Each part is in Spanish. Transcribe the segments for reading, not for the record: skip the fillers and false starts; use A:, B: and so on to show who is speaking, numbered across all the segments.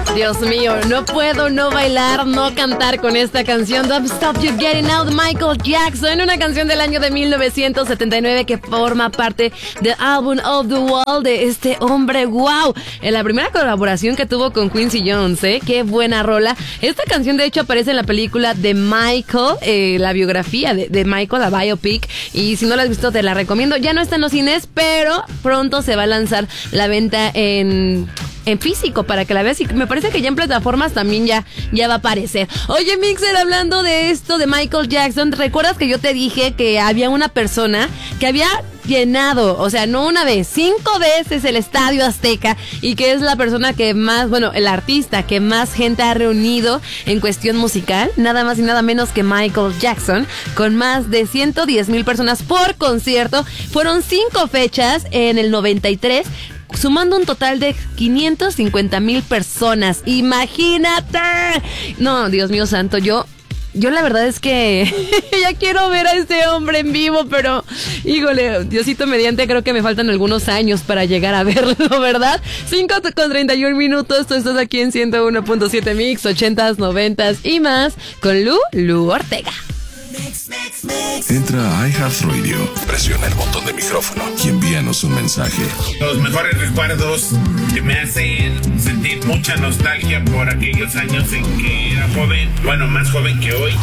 A: Dios mío, no puedo no bailar, no cantar con esta canción Don't Stop You Getting Out, Michael Jackson, una canción del año de 1979 que forma parte del álbum Of the Wall de este hombre. ¡Wow! En la primera colaboración que tuvo con Quincy Jones, qué buena rola. Esta canción de hecho aparece en la película de Michael, la biografía de Michael, la biopic, y si no la has visto te la recomiendo. Ya no está en los cines, pero pronto se va a lanzar la venta en físico para que la veas, y me parece que ya en plataformas también ya va a aparecer. Oye, Mixer, hablando de esto de Michael Jackson, ¿recuerdas que yo te dije que había una persona que había llenado, o sea, no una vez, 5 veces el Estadio Azteca, y que es la persona que más, bueno, el artista que más gente ha reunido en cuestión musical? Nada más y nada menos que Michael Jackson, con más de 110,000 personas por concierto. Fueron 5 fechas en el 93, sumando un total de 550,000 personas. ¡Imagínate! No, Dios mío santo, yo la verdad es que ya quiero ver a este hombre en vivo, pero híjole, Diosito mediante, creo que me faltan algunos años para llegar a verlo, ¿verdad? 5:31 minutos, tú estás aquí en 101.7 Mix, 80s, 90s y más, con Lu Ortega.
B: Entra a iHeartRadio, presiona el botón de micrófono y envíanos un mensaje.
C: Los mejores recuerdos que me hacen sentir mucha nostalgia por aquellos años en que era joven, bueno, más joven que hoy.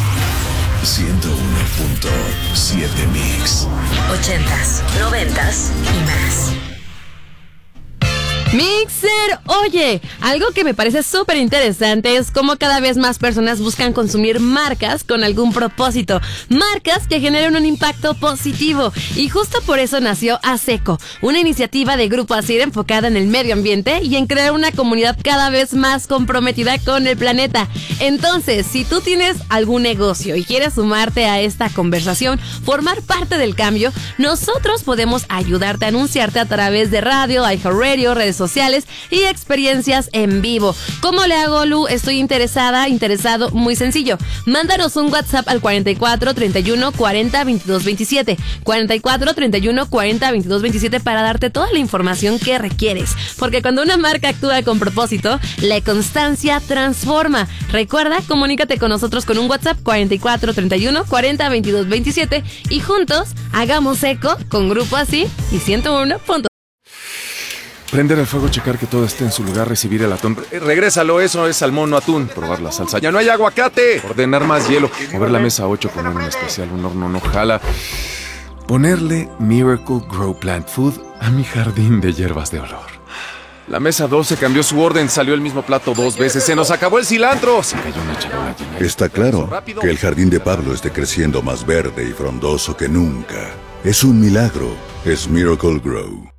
B: 101.7 Mix.
D: 80s, 90s y más.
A: Mixer, oye, algo que me parece súper interesante es cómo cada vez más personas buscan consumir marcas con algún propósito, marcas que generen un impacto positivo, y justo por eso nació ASECO, una iniciativa de Grupo ASIR enfocada en el medio ambiente y en crear una comunidad cada vez más comprometida con el planeta. Entonces, si tú tienes algún negocio y quieres sumarte a esta conversación, formar parte del cambio, nosotros podemos ayudarte a anunciarte a través de radio, iHeartRadio, redes sociales y experiencias en vivo. ¿Cómo le hago, Lu? Estoy interesado, muy sencillo. Mándanos un WhatsApp al 44 31 40 22 27. 44 31 40 22 27 para darte toda la información que requieres. Porque cuando una marca actúa con propósito, la constancia transforma. Recuerda, comunícate con nosotros con un WhatsApp 44 31 40 22 27 y juntos hagamos eco con Grupo Así y 101.
E: Prender el fuego, checar que todo esté en su lugar, recibir el atún. Regrésalo, eso es salmón, no atún. Probar la salsa. ¡Ya no hay aguacate! Ordenar más hielo. Mover la mesa 8, poner un especial, un horno no jala. Ponerle Miracle Grow Plant Food a mi jardín de hierbas de olor. La mesa 12 cambió su orden, salió el mismo plato 2 veces. ¡Se nos acabó el cilantro! Se cayó una charola llena.
F: Está claro que el jardín de Pablo esté creciendo más verde y frondoso que nunca. Es un milagro. Es Miracle Grow.